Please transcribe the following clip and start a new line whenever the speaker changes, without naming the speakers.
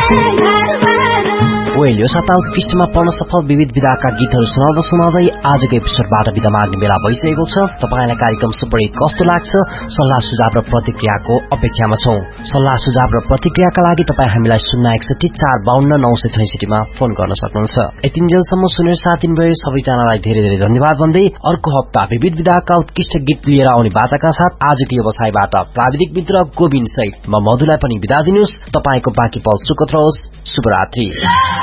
यो साता उत्कृष्टमा पढ्न सफल विविध विधाका गीतहरू सुनाउँदै आजको एपिसोडबाट बिदा माग्ने बेला भइसकेको छ। तपाईलाई कार्यक्रम सुपरी कस्तो लाग्छ? सल्लाह सुझाव र प्रतिक्रियाको अपेक्षामा छौं। सल्लाह सुझाव र प्रतिक्रियाका लागि तपाईं हामीलाई 061 452 966 मा फोन गर्न सक्नुहुन्छ। यतिन्जेलसम्म सुनेर साथ दिनुभयो सबैजनालाई धेरै धेरै धन्यवाद भन्दै अर्को हप्ता विविध विधाका उत्कृष्ट गीत लिएर आउने बाचाका साथ आजको व्यवसायबाट प्राविधिक मित्र गोविन्द सहित म मधुलाई पनि बिदा दिनुस्। तपाईको बाँकी पल सुखद रहोस्। शुभरात्रि।